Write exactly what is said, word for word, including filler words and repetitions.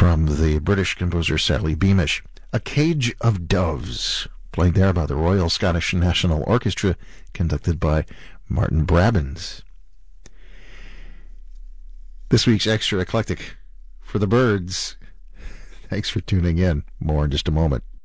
from the British composer Sally Beamish. A Cage of Doves, played there by the Royal Scottish National Orchestra, conducted by Martin Brabbins. This week's Extra Eclectic for the Birds. Thanks for tuning in. More in just a moment.